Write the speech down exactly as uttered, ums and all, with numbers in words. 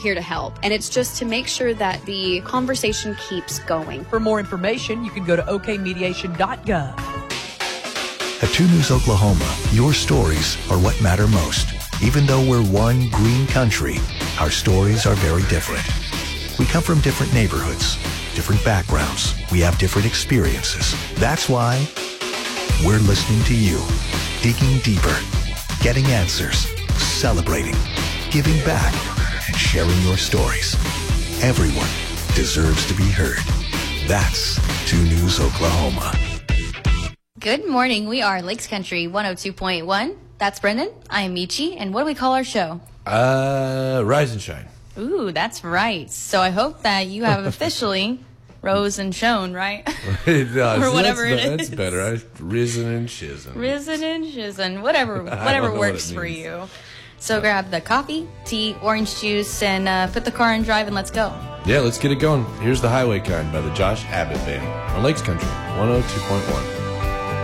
here to help. And it's just to make sure that the conversation keeps going. For more information, you can go to o k mediation dot gov. At two News Oklahoma, your stories are what matter most. Even though we're one green country, our stories are very different. We come from different neighborhoods, different backgrounds. We have different experiences. That's why we're listening to you, digging deeper, getting answers, celebrating, giving back, and sharing your stories. Everyone deserves to be heard. That's two News Oklahoma. Good morning. We are Lakes Country one oh two point one. That's Brendan. I'm Michi. And what do we call our show? Uh, Rise and Shine. Ooh, that's right. So I hope that you have officially rose and shone, right? It does. Or whatever that's, it that's is. better. I, risen and shizen. Risen and shizen. Whatever, whatever know works what for it means. you. So grab the coffee, tea, orange juice, and uh, put the car in drive and let's go. Yeah, let's get it going. Here's The Highway Kind by the Josh Abbott Band on Lakes Country one oh two point one.